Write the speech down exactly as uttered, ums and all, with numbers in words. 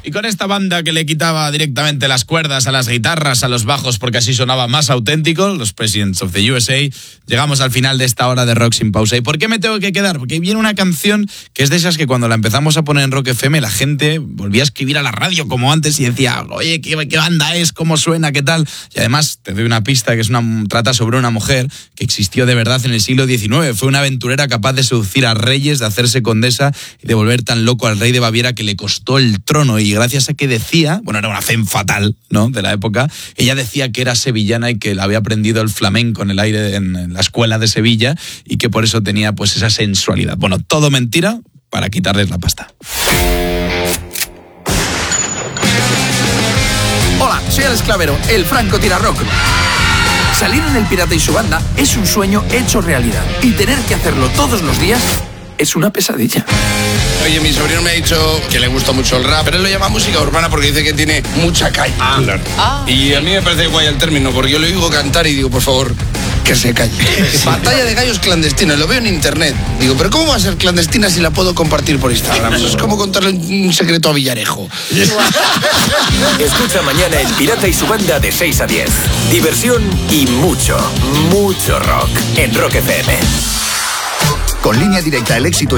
Y con esta banda que le quitaba directamente las cuerdas a las guitarras, a los bajos, porque así sonaba más auténtico, los Presidents of the U S A, llegamos al final de esta hora de Rock Sin Pausa. ¿Y por qué me tengo que quedar? Porque viene una canción que es de esas que cuando la empezamos a poner en Rock F M, la gente volvía a escribir a la radio como antes y decía, oye, ¿qué, qué banda es? ¿Cómo suena? ¿Qué tal? Y además te doy una pista que es una trata sobre una mujer que existió de verdad en el siglo diecinueve. Fue una aventurera capaz de seducir a reyes, de hacerse condesa y de volver tan loco al rey de Baviera que le costó el trono. Y gracias a que decía, bueno, era una femme fatal, ¿no?, de la época, ella decía que era sevillana y que le había aprendido el flamenco en el aire en, en la escuela de Sevilla y que por eso tenía pues esa sensualidad. Bueno, todo mentira para quitarles la pasta. Hola, soy Alex Clavero, el Franco Tirarrock. Salir en El Pirata y su banda es un sueño hecho realidad y tener que hacerlo todos los días es una pesadilla. Oye, mi sobrino me ha dicho que le gusta mucho el rap, pero él lo llama música urbana porque dice que tiene mucha calle. Ah, claro. Ah. Y a mí me parece guay el término, porque yo le oigo cantar y digo, por favor, que se calle. Batalla de gallos clandestina, lo veo en internet. Digo, pero ¿cómo va a ser clandestina si la puedo compartir por Instagram? Eso es como contarle un secreto a Villarejo. Escucha mañana El Pirata y su banda de seis a diez. Diversión y mucho, mucho rock en Rock F M. Con Línea Directa, el éxito